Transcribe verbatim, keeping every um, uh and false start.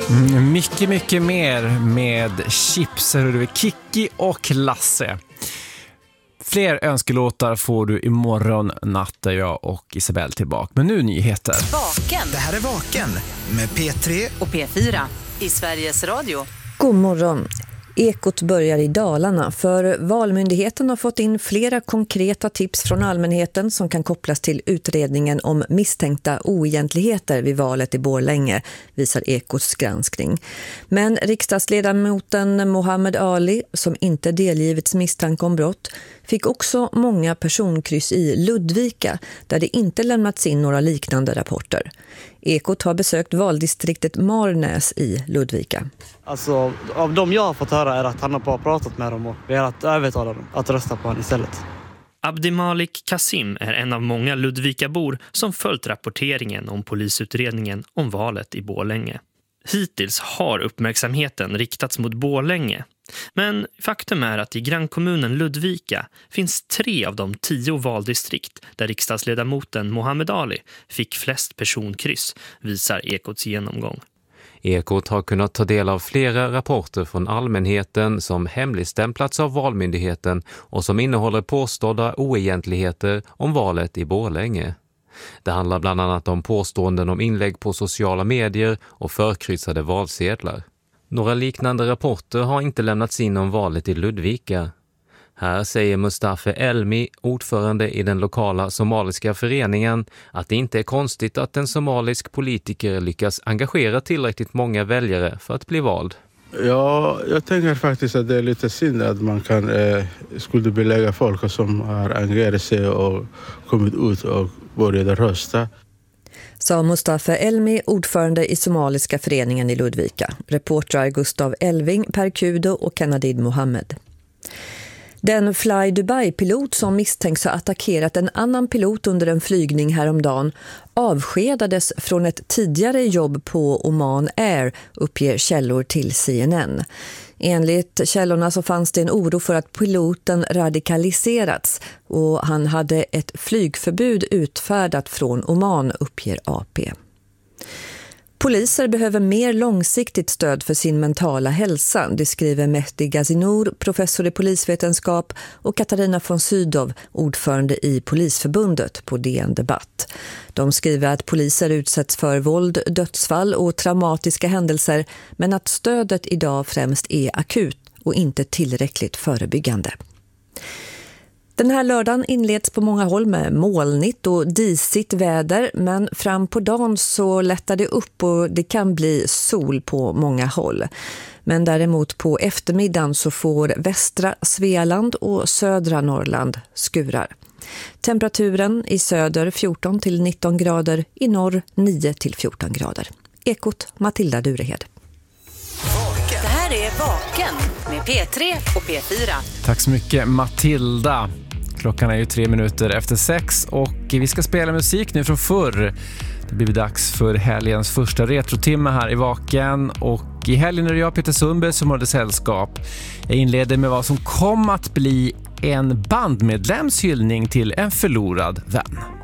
Mm, mycket, mycket mer med Chips, Kikki och Lasse. Fler önskelåtar får du imorgon natt där jag och Isabel tillbaka. Men nu nyheter. Vaken. Det här är Vaken med P tre och P fyra i Sveriges Radio. God morgon. Ekot börjar i Dalarna för Valmyndigheten har fått in flera konkreta tips från allmänheten som kan kopplas till utredningen om misstänkta oegentligheter vid valet i Borlänge, visar Ekots granskning. Men riksdagsledamoten Mohammed Ali, som inte delgivits misstanke om brott, fick också många personkryss i Ludvika där det inte lämnats in några liknande rapporter. Ekot har besökt valdistriktet Marnäs i Ludvika. Alltså, av de jag har fått höra är att han har bara pratat med dem och velat övertala dem att rösta på honom istället. Abdimalik Kasim är en av många Ludvikabor som följt rapporteringen om polisutredningen om valet i Borlänge. Hittills har uppmärksamheten riktats mot Borlänge. Men faktum är att i grannkommunen Ludvika finns tre av de tio valdistrikt där riksdagsledamoten Mohammed Ali fick flest personkryss, visar Ekots genomgång. Ekot har kunnat ta del av flera rapporter från allmänheten som hemligstämplats av Valmyndigheten och som innehåller påstådda oegentligheter om valet i Borlänge. Det handlar bland annat om påståenden om inlägg på sociala medier och förkryssade valsedlar. Några liknande rapporter har inte lämnats in om valet i Ludvika. Här säger Mustafa Elmi, ordförande i den lokala somaliska föreningen, att det inte är konstigt att en somalisk politiker lyckas engagera tillräckligt många väljare för att bli vald. Ja, jag tänker faktiskt att det är lite synd att man kan eh, skuldbelägga folk som har engagerat sig och kommit ut och började rösta. Sa Mustafa Elmi, ordförande i somaliska föreningen i Ludvika. Reportrar Gustav Elving, Per Kudo och Kanadid Mohammed. Den Fly Dubai-pilot som misstänks ha attackerat en annan pilot under en flygning häromdagen avskedades från ett tidigare jobb på Oman Air, uppger källor till C N N. Enligt källorna så fanns det en oro för att piloten radikaliserats och han hade ett flygförbud utfärdat från Oman, uppger A P. Poliser behöver mer långsiktigt stöd för sin mentala hälsa, det skriver Mehdi Gazinour, professor i polisvetenskap, och Katarina von Sydow, ordförande i Polisförbundet, på D N Debatt. De skriver att poliser utsätts för våld, dödsfall och traumatiska händelser, men att stödet idag främst är akut och inte tillräckligt förebyggande. Den här lördagen inleds på många håll med molnigt och disigt väder, men fram på dagen så lättar det upp och det kan bli sol på många håll. Men däremot på eftermiddagen så får västra Svealand och södra Norrland skurar. Temperaturen i söder fjorton till nitton grader, i norr nio till fjorton grader. Ekot, Matilda Durehed. Det här är Vaken med P tre och P fyra. Tack så mycket, Matilda. Klockan är ju tre minuter efter sex och vi ska spela musik nu från förr. Det blir dags för helgens första retrotimme här i Vaken, och i helgen är det jag, Peter Sundberg, som håller sällskap. Jag inleder med vad som kom att bli en bandmedlems hyllning till en förlorad vän.